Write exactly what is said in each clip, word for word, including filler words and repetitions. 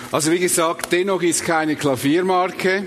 Also wie gesagt, dennoch ist keine Klaviermarke,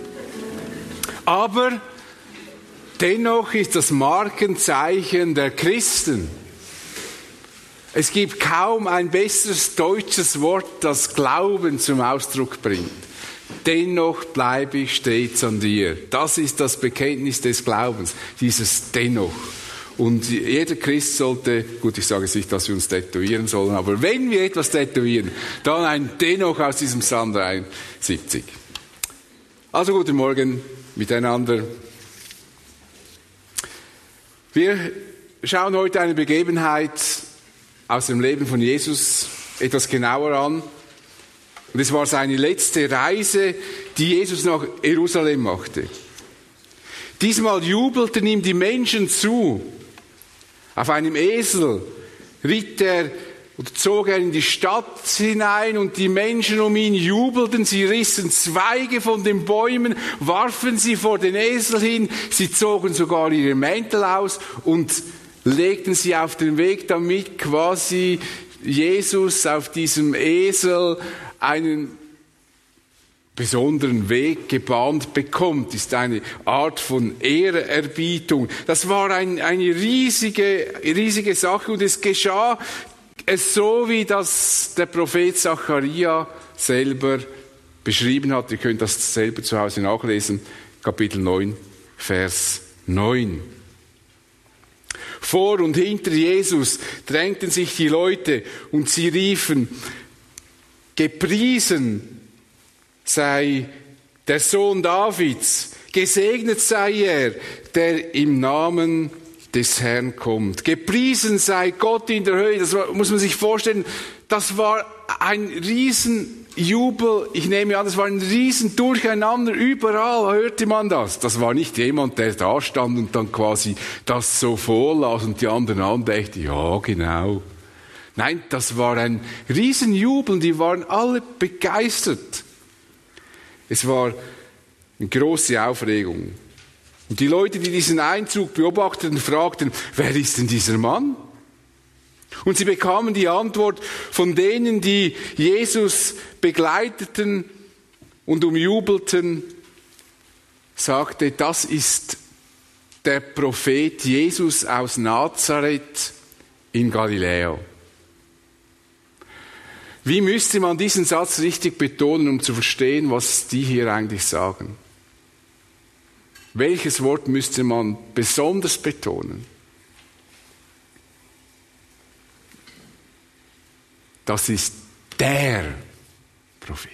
aber dennoch ist das Markenzeichen der Christen. Es gibt kaum ein besseres deutsches Wort, das Glauben zum Ausdruck bringt. Dennoch bleibe ich stets an dir. Das ist das Bekenntnis des Glaubens, dieses Dennoch. Und jeder Christ sollte, gut, ich sage jetzt nicht, dass wir uns tätowieren sollen, aber wenn wir etwas tätowieren, dann ein Dennoch aus diesem Psalm dreiundsiebzig. Also guten Morgen miteinander. Wir schauen heute eine Begebenheit aus dem Leben von Jesus etwas genauer an. Und es war seine letzte Reise, die Jesus nach Jerusalem machte. Diesmal jubelten ihm die Menschen zu. Auf einem Esel ritt er oder zog er in die Stadt hinein und die Menschen um ihn jubelten. Sie rissen Zweige von den Bäumen, warfen sie vor den Esel hin. Sie zogen sogar ihre Mäntel aus und legten sie auf den Weg, damit quasi Jesus auf diesem Esel einen besonderen Weg gebahnt bekommt, ist eine Art von Ehrerbietung. Das war ein, eine riesige, riesige Sache und es geschah es so, wie das der Prophet Zacharia selber beschrieben hat. Ihr könnt das selber zu Hause nachlesen, Kapitel neun, Vers neun. Vor und hinter Jesus drängten sich die Leute und sie riefen, gepriesen sei der Sohn Davids, gesegnet sei er, der im Namen des Herrn kommt. Gepriesen sei Gott in der Höhe. Das war, muss man sich vorstellen, das war ein Riesenjubel. Ich nehme an, das war ein Riesendurcheinander. Überall hörte man das. Das war nicht jemand, der da stand und dann quasi das so vorlas und die anderen andächten, ja genau. Nein, das war ein Riesenjubel, die waren alle begeistert. Es war eine große Aufregung. Und die Leute, die diesen Einzug beobachteten, fragten, wer ist denn dieser Mann? Und sie bekamen die Antwort von denen, die Jesus begleiteten und umjubelten, sagte, das ist der Prophet Jesus aus Nazareth in Galiläa. Wie müsste man diesen Satz richtig betonen, um zu verstehen, was die hier eigentlich sagen? Welches Wort müsste man besonders betonen? Das ist der Prophet.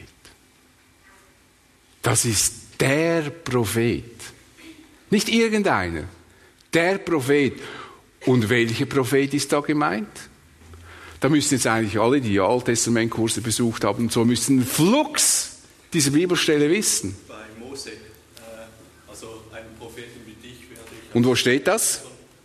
Das ist der Prophet. Nicht irgendeiner. Der Prophet. Und welcher Prophet ist da gemeint? Da müssen jetzt eigentlich alle, die Alttestamentkurse besucht haben, und so müssen flugs diese Bibelstelle wissen. Bei Mose, äh, also einen Propheten wie dich werde ich... Und wo steht das?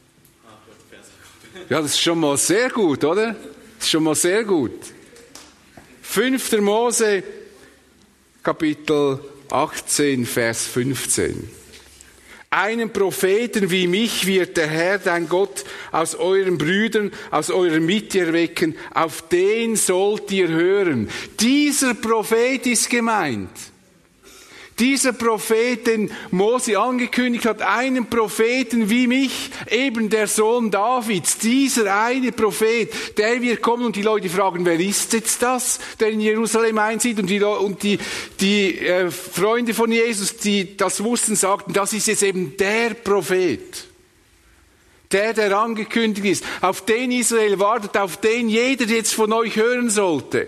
Ja, das ist schon mal sehr gut, oder? Das ist schon mal sehr gut. fünfter Mose, Kapitel achtzehn, Vers fünfzehn. Einen Propheten wie mich wird der Herr, dein Gott, aus euren Brüdern, aus eurer Mitte erwecken. Auf den sollt ihr hören. Dieser Prophet ist gemeint. Dieser Prophet, den Mose angekündigt hat, einen Propheten wie mich, eben der Sohn Davids, dieser eine Prophet, der wird kommen und die Leute fragen, wer ist jetzt das, der in Jerusalem einzieht? Und die, und die, die äh, Freunde von Jesus, die das wussten, sagten, das ist jetzt eben der Prophet. Der, der angekündigt ist, auf den Israel wartet, auf den jeder jetzt von euch hören sollte.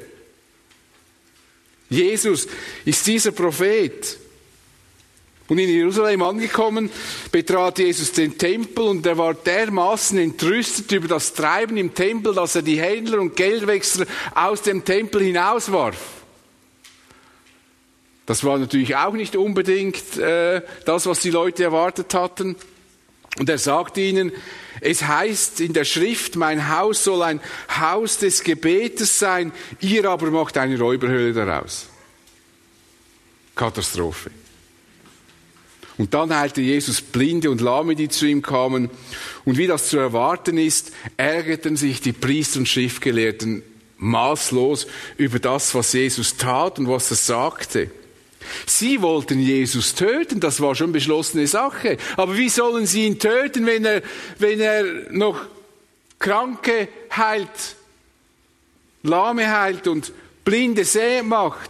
Jesus ist dieser Prophet. Und in Jerusalem angekommen, betrat Jesus den Tempel und er war dermaßen entrüstet über das Treiben im Tempel, dass er die Händler und Geldwechsler aus dem Tempel hinauswarf. Das war natürlich auch nicht unbedingt äh, das, was die Leute erwartet hatten. Und er sagte ihnen, es heißt in der Schrift, mein Haus soll ein Haus des Gebetes sein, ihr aber macht eine Räuberhöhle daraus. Katastrophe. Und dann heilte Jesus Blinde und Lahme, die zu ihm kamen. Und wie das zu erwarten ist, ärgerten sich die Priester und Schriftgelehrten maßlos über das, was Jesus tat und was er sagte. Sie wollten Jesus töten, das war schon beschlossene Sache. Aber wie sollen sie ihn töten, wenn er, wenn er noch Kranke heilt, Lahme heilt und Blinde sehend macht?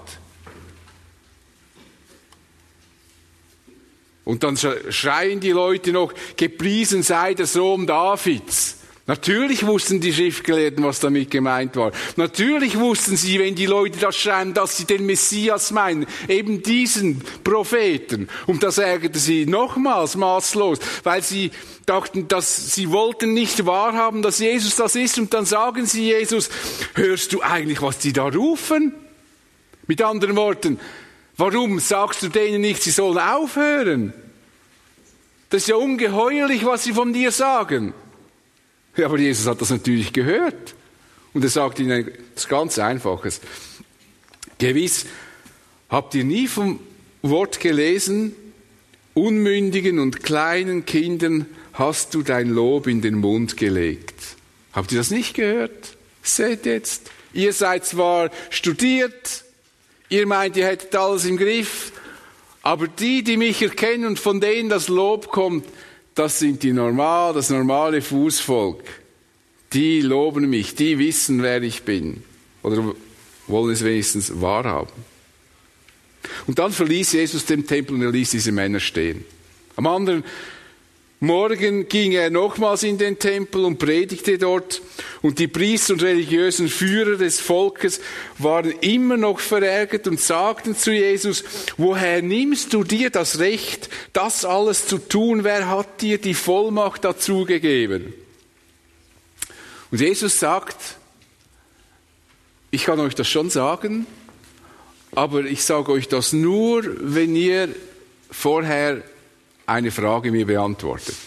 Und dann schreien die Leute noch, gepriesen sei der Sohn Davids. Natürlich wussten die Schriftgelehrten, was damit gemeint war. Natürlich wussten sie, wenn die Leute das schreien, dass sie den Messias meinen, eben diesen Propheten. Und das ärgerte sie nochmals maßlos, weil sie dachten, dass sie wollten nicht wahrhaben, dass Jesus das ist. Und dann sagen sie Jesus, hörst du eigentlich, was die da rufen? Mit anderen Worten, warum sagst du denen nicht, sie sollen aufhören? Das ist ja ungeheuerlich, was sie von dir sagen. Ja, aber Jesus hat das natürlich gehört. Und er sagt ihnen etwas ganz Einfaches. Gewiss, habt ihr nie vom Wort gelesen, unmündigen und kleinen Kindern hast du dein Lob in den Mund gelegt. Habt ihr das nicht gehört? Seht jetzt, ihr seid zwar studiert, ihr meint, ihr hättet alles im Griff, aber die, die mich erkennen und von denen das Lob kommt, das sind die normal, das normale Fußvolk. Die loben mich, die wissen, wer ich bin. Oder wollen es wenigstens wahrhaben. Und dann verließ Jesus den Tempel und er ließ diese Männer stehen. Am anderen Morgen ging er nochmals in den Tempel und predigte dort. Und die Priester und religiösen Führer des Volkes waren immer noch verärgert und sagten zu Jesus, woher nimmst du dir das Recht, das alles zu tun? Wer hat dir die Vollmacht dazu gegeben? Und Jesus sagt, ich kann euch das schon sagen, aber ich sage euch das nur, wenn ihr vorher eine Frage mir beantwortet.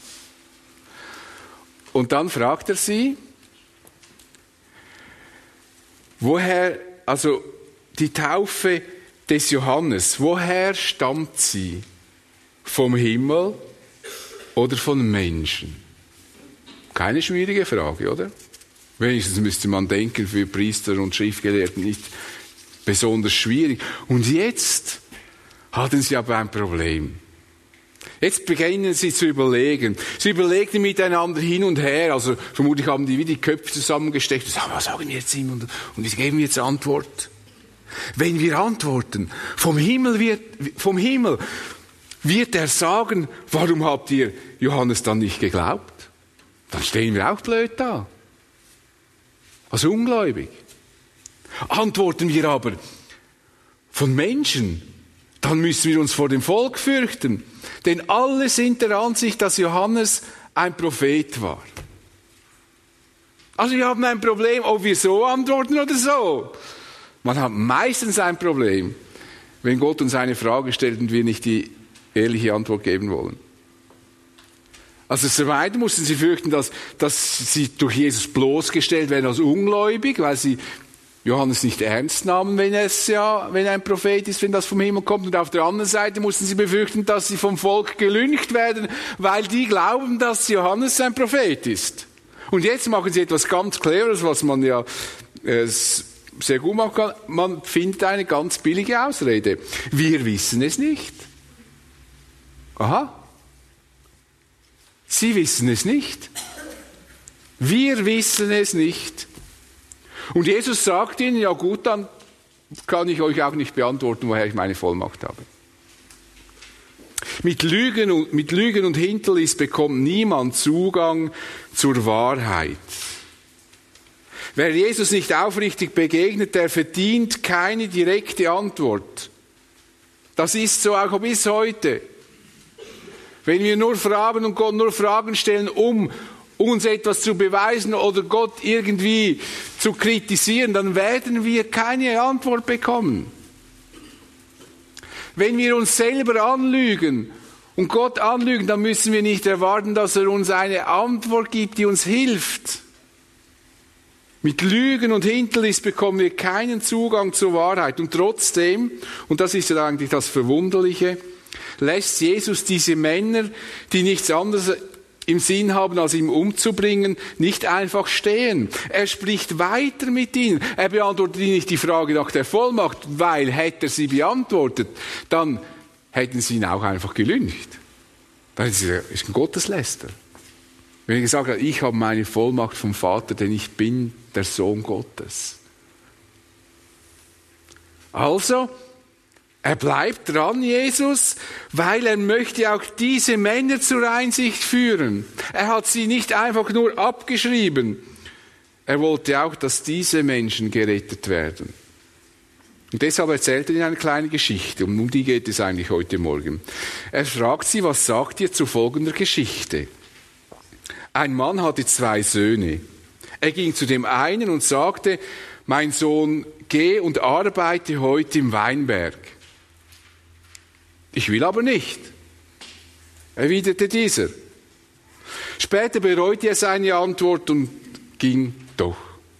Und dann fragt er sie, woher, also die Taufe des Johannes, woher stammt sie? Vom Himmel oder von Menschen? Keine schwierige Frage, oder? Wenigstens müsste man denken, für Priester und Schriftgelehrten nicht besonders schwierig. Und jetzt hatten sie aber ein Problem. Jetzt beginnen sie zu überlegen. Sie überlegten miteinander hin und her. Also vermutlich haben die wie die Köpfe zusammengesteckt. Und sagen, was sagen wir jetzt ihm? Und, und wie geben wir jetzt Antwort? Wenn wir antworten, vom Himmel wird, vom Himmel wird er sagen, warum habt ihr Johannes dann nicht geglaubt? Dann stehen wir auch blöd da. Also ungläubig. Antworten wir aber von Menschen, dann müssen wir uns vor dem Volk fürchten. Denn alle sind der Ansicht, dass Johannes ein Prophet war. Also wir haben ein Problem, ob wir so antworten oder so. Man hat meistens ein Problem, wenn Gott uns eine Frage stellt und wir nicht die ehrliche Antwort geben wollen. Also zum einen mussten sie fürchten, dass, dass sie durch Jesus bloßgestellt werden als ungläubig, weil sie Johannes nicht ernst nahmen, wenn es ja, wenn er ein Prophet ist, wenn das vom Himmel kommt. Und auf der anderen Seite mussten sie befürchten, dass sie vom Volk gelüncht werden, weil die glauben, dass Johannes ein Prophet ist. Und jetzt machen sie etwas ganz Cleveres, was man ja äh, sehr gut machen kann. Man findet eine ganz billige Ausrede. Wir wissen es nicht. Aha. Sie wissen es nicht. Wir wissen es nicht. Und Jesus sagt ihnen, ja gut, dann kann ich euch auch nicht beantworten, woher ich meine Vollmacht habe. Mit Lügen und, mit Lügen und Hinterlist bekommt niemand Zugang zur Wahrheit. Wer Jesus nicht aufrichtig begegnet, der verdient keine direkte Antwort. Das ist so auch bis heute. Wenn wir nur fragen und Gott nur Fragen stellen, um uns etwas zu beweisen oder Gott irgendwie zu kritisieren, dann werden wir keine Antwort bekommen. Wenn wir uns selber anlügen und Gott anlügen, dann müssen wir nicht erwarten, dass er uns eine Antwort gibt, die uns hilft. Mit Lügen und Hinterlist bekommen wir keinen Zugang zur Wahrheit. Und trotzdem, und das ist ja eigentlich das Verwunderliche, lässt Jesus diese Männer, die nichts anderes im Sinn haben, als ihn umzubringen, nicht einfach stehen. Er spricht weiter mit ihnen. Er beantwortet ihnen nicht die Frage nach der Vollmacht, weil hätte er sie beantwortet, dann hätten sie ihn auch einfach gelüncht. Dann ist er ein Gottesläster. Wenn er gesagt hat, ich habe meine Vollmacht vom Vater, denn ich bin der Sohn Gottes. Also, er bleibt dran, Jesus, weil er möchte auch diese Männer zur Einsicht führen. Er hat sie nicht einfach nur abgeschrieben. Er wollte auch, dass diese Menschen gerettet werden. Und deshalb erzählt er ihnen eine kleine Geschichte. Und um die geht es eigentlich heute Morgen. Er fragt sie, was sagt ihr zu folgender Geschichte? Ein Mann hatte zwei Söhne. Er ging zu dem einen und sagte, mein Sohn, geh und arbeite heute im Weinberg. Ich will aber nicht, erwiderte dieser. Später bereute er seine Antwort und ging doch.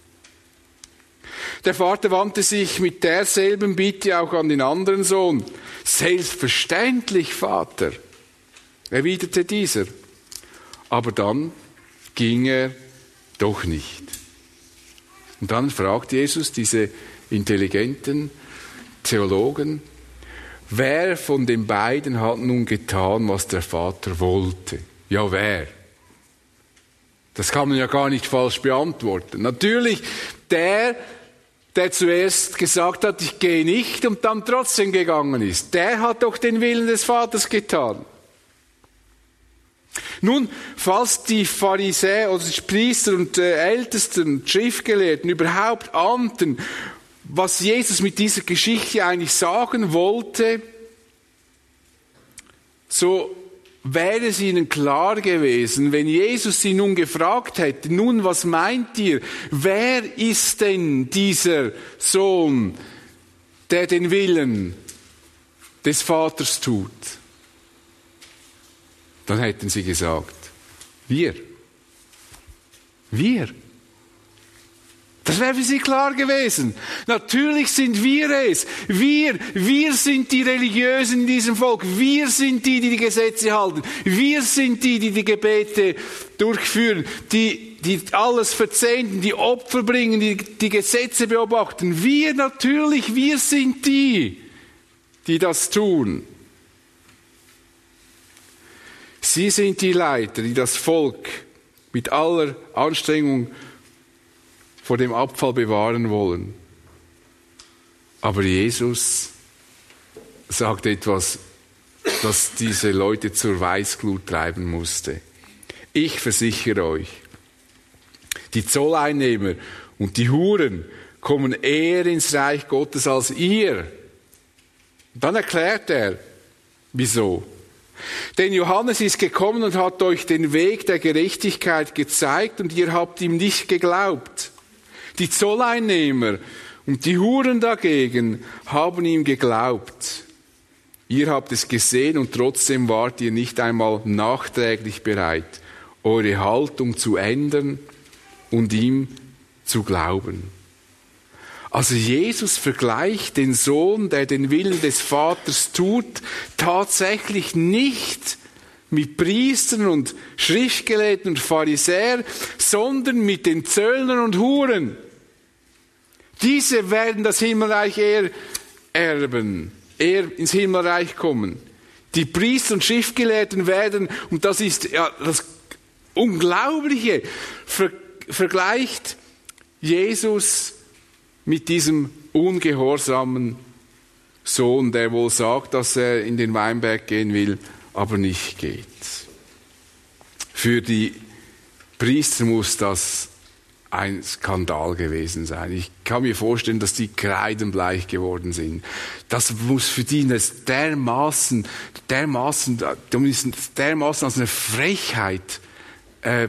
Der Vater wandte sich mit derselben Bitte auch an den anderen Sohn. Selbstverständlich, Vater, erwiderte dieser. Aber dann ging er doch nicht. Und dann fragt Jesus diese intelligenten Theologen, wer von den beiden hat nun getan, was der Vater wollte? Ja, wer? Das kann man ja gar nicht falsch beantworten. Natürlich der, der zuerst gesagt hat, ich gehe nicht und dann trotzdem gegangen ist. Der hat doch den Willen des Vaters getan. Nun, falls die Pharisäer oder die Priester und äh, Ältesten, Schriftgelehrten überhaupt ahnten, was Jesus mit dieser Geschichte eigentlich sagen wollte, so wäre es ihnen klar gewesen, wenn Jesus sie nun gefragt hätte, nun, was meint ihr? Wer ist denn dieser Sohn, der den Willen des Vaters tut? Dann hätten sie gesagt, wir. Wir. Das wäre für sie klar gewesen. Natürlich sind wir es. Wir, wir sind die Religiösen in diesem Volk. Wir sind die, die die Gesetze halten. Wir sind die, die die Gebete durchführen, die, die alles verzehnten, die Opfer bringen, die die Gesetze beobachten. Wir natürlich, wir sind die, die das tun. Sie sind die Leiter, die das Volk mit aller Anstrengung vor dem Abfall bewahren wollen. Aber Jesus sagt etwas, das diese Leute zur Weißglut treiben musste. Ich versichere euch, die Zolleinnehmer und die Huren kommen eher ins Reich Gottes als ihr. Dann erklärt er, wieso. Denn Johannes ist gekommen und hat euch den Weg der Gerechtigkeit gezeigt und ihr habt ihm nicht geglaubt. Die Zolleinnehmer und die Huren dagegen haben ihm geglaubt. Ihr habt es gesehen und trotzdem wart ihr nicht einmal nachträglich bereit, eure Haltung zu ändern und ihm zu glauben. Also Jesus vergleicht den Sohn, der den Willen des Vaters tut, tatsächlich nicht mit Priestern und Schriftgelehrten und Pharisäern, sondern mit den Zöllnern und Huren. Diese werden das Himmelreich eher erben, eher ins Himmelreich kommen. Die Priester und Schriftgelehrten werden, und das ist ja das Unglaubliche, ver- vergleicht Jesus mit diesem ungehorsamen Sohn, der wohl sagt, dass er in den Weinberg gehen will, aber nicht geht. Für die Priester muss das ein Skandal gewesen sein. Ich kann mir vorstellen, dass die kreidenbleich geworden sind. Das muss für die dermaßen, dermaßen, dermaßen als eine Frechheit äh,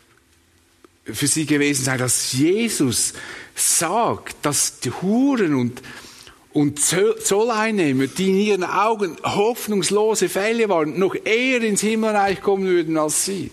für sie gewesen sein, dass Jesus sagt, dass die Huren und, und Zolleinnehmer, die in ihren Augen hoffnungslose Fälle waren, noch eher ins Himmelreich kommen würden als sie.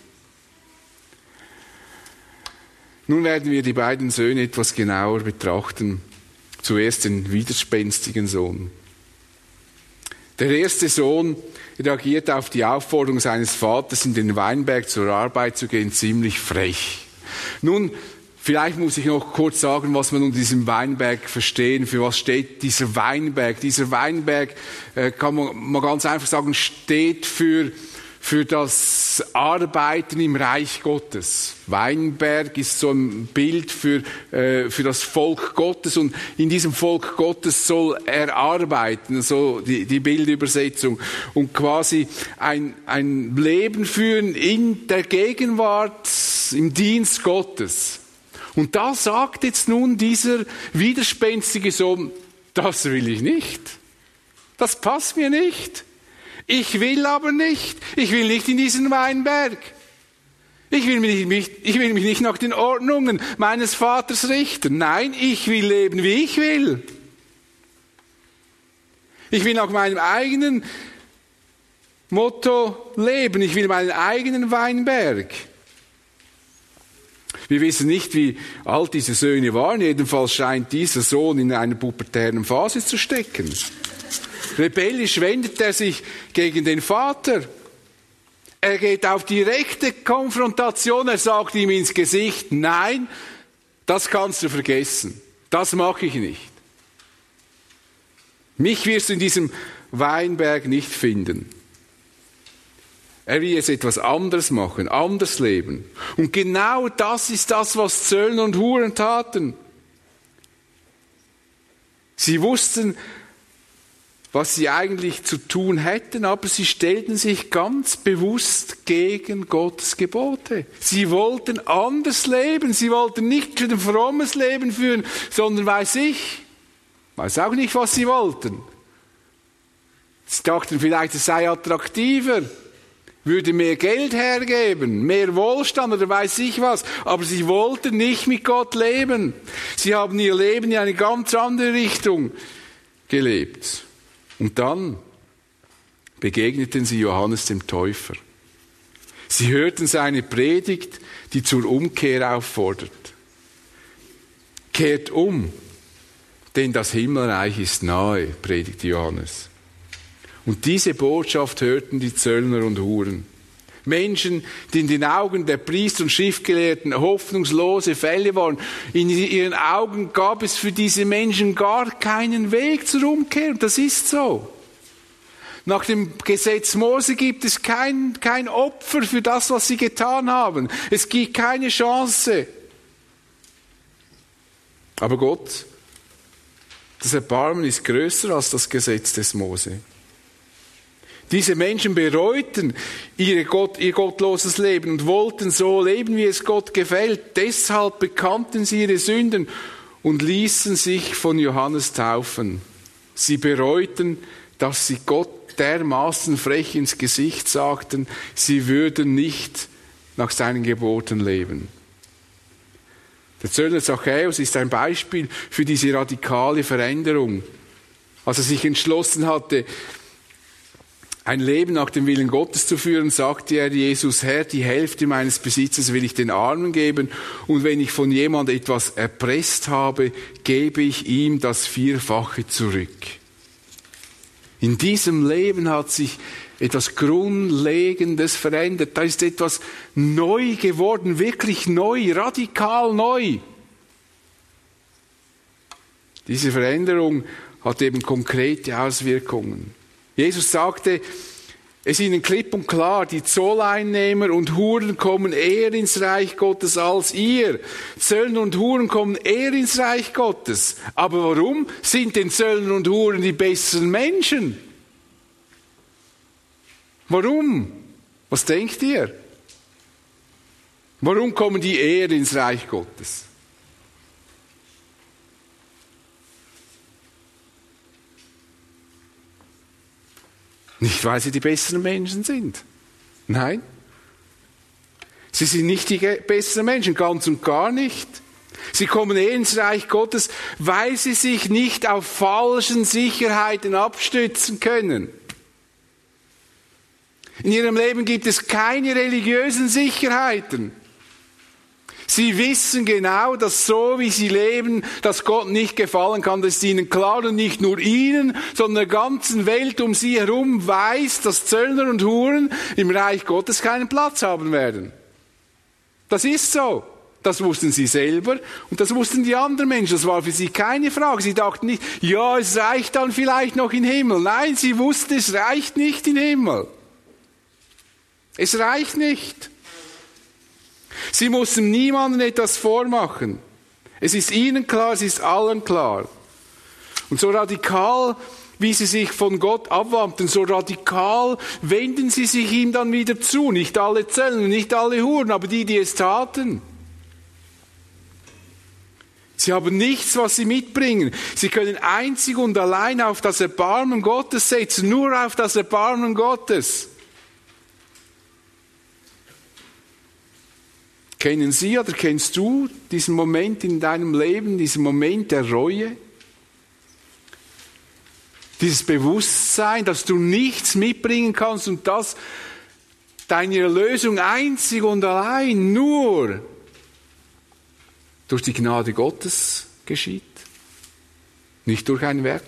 Nun werden wir die beiden Söhne etwas genauer betrachten. Zuerst den widerspenstigen Sohn. Der erste Sohn reagiert auf die Aufforderung seines Vaters, in den Weinberg zur Arbeit zu gehen, ziemlich frech. Nun, vielleicht muss ich noch kurz sagen, was man unter diesem Weinberg verstehen. Für was steht dieser Weinberg? Dieser Weinberg, äh, kann man mal ganz einfach sagen, steht für, für das Arbeiten im Reich Gottes. Weinberg ist so ein Bild für, äh, für das Volk Gottes, und in diesem Volk Gottes soll er arbeiten, so die, die Bildübersetzung, und quasi ein, ein Leben führen in der Gegenwart, im Dienst Gottes. Und da sagt jetzt nun dieser widerspenstige Sohn, das will ich nicht. Das passt mir nicht. Ich will aber nicht. Ich will nicht in diesen Weinberg. Ich will mich nicht, ich will mich nicht nach den Ordnungen meines Vaters richten. Nein, ich will leben, wie ich will. Ich will nach meinem eigenen Motto leben. Ich will meinen eigenen Weinberg. Wir wissen nicht, wie alt diese Söhne waren. Jedenfalls scheint dieser Sohn in einer pubertären Phase zu stecken. Rebellisch wendet er sich gegen den Vater. Er geht auf direkte Konfrontation. Er sagt ihm ins Gesicht, nein, das kannst du vergessen. Das mache ich nicht. Mich wirst du in diesem Weinberg nicht finden. Er will jetzt etwas anderes machen, anders leben. Und genau das ist das, was Zöllner und Huren taten. Sie wussten, was sie eigentlich zu tun hätten, aber sie stellten sich ganz bewusst gegen Gottes Gebote. Sie wollten anders leben, sie wollten nicht ein frommes Leben führen, sondern weiß ich, weiß auch nicht, was sie wollten. Sie dachten vielleicht, es sei attraktiver, würde mehr Geld hergeben, mehr Wohlstand oder weiß ich was, aber sie wollten nicht mit Gott leben. Sie haben ihr Leben in eine ganz andere Richtung gelebt. Und dann begegneten sie Johannes dem Täufer. Sie hörten seine Predigt, die zur Umkehr auffordert. Kehrt um, denn das Himmelreich ist nahe, predigte Johannes. Und diese Botschaft hörten die Zöllner und Huren. Menschen, die in den Augen der Priester und Schriftgelehrten hoffnungslose Fälle waren. In ihren Augen gab es für diese Menschen gar keinen Weg zur Umkehr. Und das ist so. Nach dem Gesetz Mose gibt es kein, kein Opfer für das, was sie getan haben. Es gibt keine Chance. Aber Gott, das Erbarmen ist größer als das Gesetz des Mose. Diese Menschen bereuten ihre Gott, ihr gottloses Leben und wollten so leben, wie es Gott gefällt. Deshalb bekannten sie ihre Sünden und ließen sich von Johannes taufen. Sie bereuten, dass sie Gott dermaßen frech ins Gesicht sagten, sie würden nicht nach seinen Geboten leben. Der Zöllner Zachäus ist ein Beispiel für diese radikale Veränderung. Als er sich entschlossen hatte, ein Leben nach dem Willen Gottes zu führen, sagte er Jesus, Herr, die Hälfte meines Besitzes will ich den Armen geben, und wenn ich von jemand etwas erpresst habe, gebe ich ihm das Vierfache zurück. In diesem Leben hat sich etwas Grundlegendes verändert. Da ist etwas neu geworden, wirklich neu, radikal neu. Diese Veränderung hat eben konkrete Auswirkungen. Jesus sagte es ihnen klipp und klar, die Zolleinnehmer und Huren kommen eher ins Reich Gottes als ihr. Zöllner und Huren kommen eher ins Reich Gottes. Aber warum sind denn Zöllner und Huren die besseren Menschen? Warum? Was denkt ihr? Warum kommen die eher ins Reich Gottes? Nicht, weil sie die besseren Menschen sind. Nein. Sie sind nicht die besseren Menschen, ganz und gar nicht. Sie kommen eher ins Reich Gottes, weil sie sich nicht auf falschen Sicherheiten abstützen können. In ihrem Leben gibt es keine religiösen Sicherheiten. Sie wissen genau, dass so wie sie leben, dass Gott nicht gefallen kann. Das ist ihnen klar und nicht nur ihnen, sondern der ganzen Welt um sie herum weiß, dass Zöllner und Huren im Reich Gottes keinen Platz haben werden. Das ist so. Das wussten sie selber und das wussten die anderen Menschen. Das war für sie keine Frage. Sie dachten nicht, ja, es reicht dann vielleicht noch in den Himmel. Nein, sie wussten, es reicht nicht in den Himmel. Es reicht nicht. Sie mussten niemandem etwas vormachen. Es ist ihnen klar, es ist allen klar. Und so radikal, wie sie sich von Gott abwandten, so radikal wenden sie sich ihm dann wieder zu. Nicht alle Zöllner, nicht alle Huren, aber die, die es taten. Sie haben nichts, was sie mitbringen. Sie können einzig und allein auf das Erbarmen Gottes setzen, nur auf das Erbarmen Gottes. Kennen Sie oder kennst du diesen Moment in deinem Leben, diesen Moment der Reue? Dieses Bewusstsein, dass du nichts mitbringen kannst und dass deine Erlösung einzig und allein nur durch die Gnade Gottes geschieht, nicht durch ein Werk.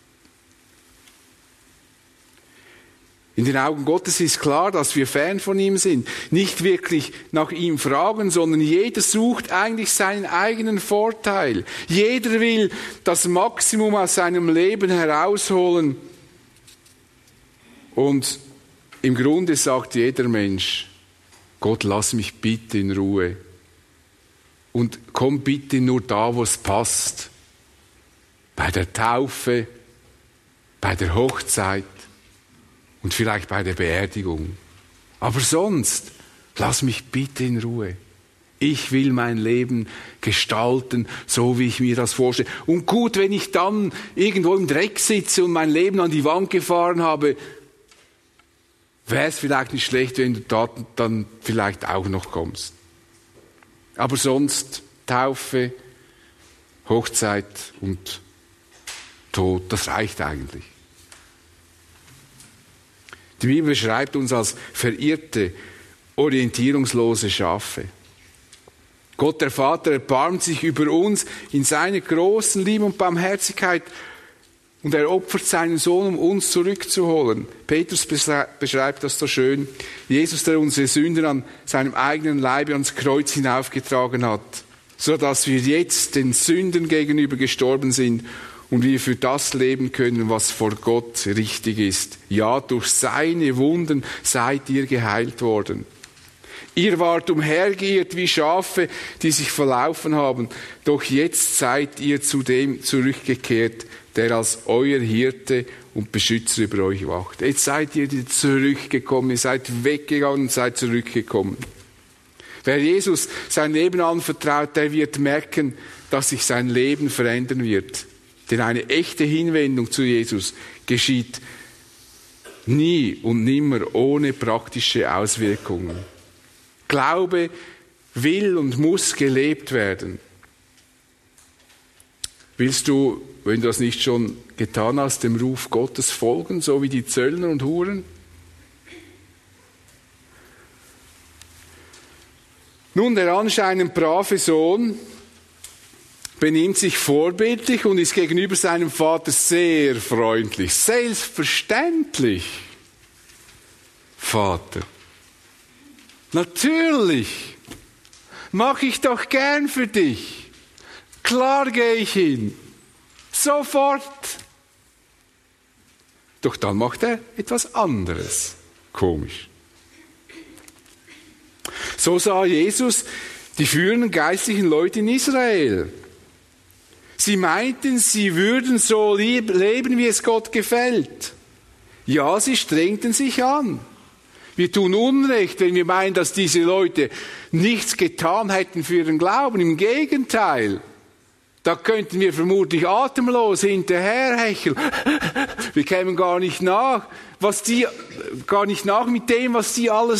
In den Augen Gottes ist klar, dass wir fern von ihm sind, nicht wirklich nach ihm fragen, sondern jeder sucht eigentlich seinen eigenen Vorteil. Jeder will das Maximum aus seinem Leben herausholen. Und im Grunde sagt jeder Mensch, Gott, lass mich bitte in Ruhe. Und komm bitte nur da, wo es passt. Bei der Taufe, bei der Hochzeit und vielleicht bei der Beerdigung. Aber sonst, lass mich bitte in Ruhe. Ich will mein Leben gestalten, so wie ich mir das vorstelle. Und gut, wenn ich dann irgendwo im Dreck sitze und mein Leben an die Wand gefahren habe, wäre es vielleicht nicht schlecht, wenn du da dann vielleicht auch noch kommst. Aber sonst Taufe, Hochzeit und Tod, das reicht eigentlich. Die Bibel beschreibt uns als verirrte, orientierungslose Schafe. Gott, der Vater, erbarmt sich über uns in seiner großen Liebe und Barmherzigkeit und er opfert seinen Sohn, um uns zurückzuholen. Petrus beschreibt das so schön. Jesus, der unsere Sünden an seinem eigenen Leibe ans Kreuz hinaufgetragen hat, so dass wir jetzt den Sünden gegenüber gestorben sind und wir für das leben können, was vor Gott richtig ist. Ja, durch seine Wunden seid ihr geheilt worden. Ihr wart umhergeirrt wie Schafe, die sich verlaufen haben, doch jetzt seid ihr zu dem zurückgekehrt, der als euer Hirte und Beschützer über euch wacht. Jetzt seid ihr zurückgekommen, ihr seid weggegangen und seid zurückgekommen. Wer Jesus sein Leben anvertraut, der wird merken, dass sich sein Leben verändern wird. Denn eine echte Hinwendung zu Jesus geschieht nie und nimmer ohne praktische Auswirkungen. Glaube will und muss gelebt werden. Willst du, wenn du das nicht schon getan hast, dem Ruf Gottes folgen, so wie die Zöllner und Huren? Nun, der anscheinend brave Sohn benimmt sich vorbildlich und ist gegenüber seinem Vater sehr freundlich. Selbstverständlich, Vater. Natürlich, mache ich doch gern für dich. Klar gehe ich hin. Sofort. Doch dann macht er etwas anderes. Komisch. So sah Jesus die führenden geistlichen Leute in Israel. Sie meinten, sie würden so leben, wie es Gott gefällt. Ja, sie strengten sich an. Wir tun Unrecht, wenn wir meinen, dass diese Leute nichts getan hätten für ihren Glauben. Im Gegenteil. Da könnten wir vermutlich atemlos hinterherhecheln. Wir kämen gar nicht nach, was die, gar nicht nach mit dem, was die alles